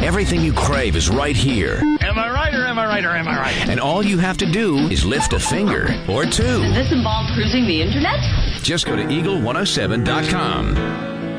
Everything you crave is right here. Am I right or am I right or am I right? And all you have to do is lift a finger or two. Does this involve cruising the internet? Just go to Eagle107.com.